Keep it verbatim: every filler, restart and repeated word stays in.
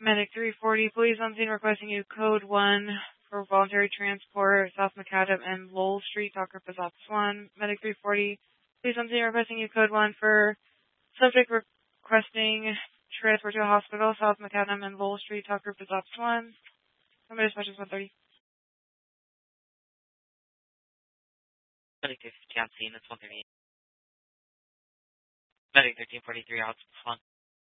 Medic three forty, police on scene requesting you code one for voluntary transport, South Macadam and Lowell Street, Doctor Ops one. Medic three forty, police on scene requesting you code one for subject requesting transport to a hospital, South Macadam and Lowell Street, Doctor Ops one. Somebody dispatches one thirty. Medic two fifty on scene, that's one thirty-eight. Medic thirteen forty-three, Ops one.